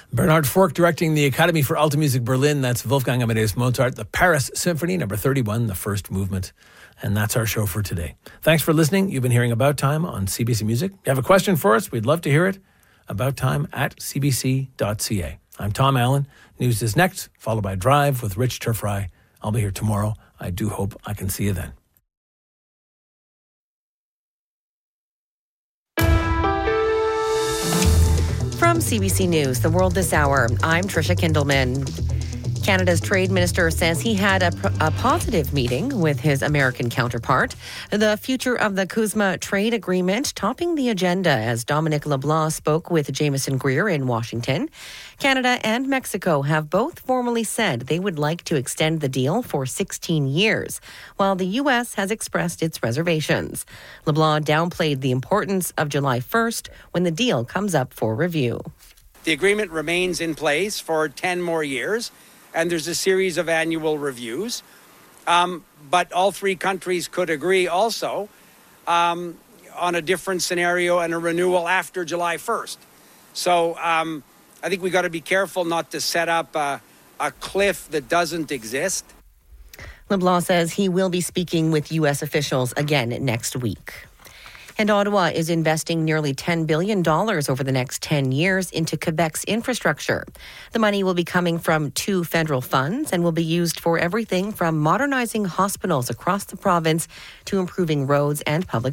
Bernhard Fork directing the Academy for Alte Musik Berlin. That's Wolfgang Amadeus Mozart, the Paris Symphony, number 31, the first movement. And that's our show for today. Thanks for listening. You've been hearing About Time on CBC Music. If you have a question for us, we'd love to hear it. abouttime@cbc.ca. I'm Tom Allen. News is next, followed by Drive with Rich Turfry. I'll be here tomorrow. I do hope I can see you then. From CBC News, The World This Hour, I'm Tricia Kindleman. Canada's Trade Minister says he had a positive meeting with his American counterpart. The future of the CUSMA trade agreement topping the agenda as Dominic LeBlanc spoke with Jameson Greer in Washington. Canada and Mexico have both formally said they would like to extend the deal for 16 years, while the U.S. has expressed its reservations. LeBlanc downplayed the importance of July 1st when the deal comes up for review. The agreement remains in place for 10 more years. And there's a series of annual reviews. But all three countries could agree also on a different scenario and a renewal after July 1st. So I think we got to be careful not to set up a cliff that doesn't exist. LeBlanc says he will be speaking with U.S. officials again next week. And Ottawa is investing nearly $10 billion over the next 10 years into Quebec's infrastructure. The money will be coming from 2 federal funds and will be used for everything from modernizing hospitals across the province to improving roads and public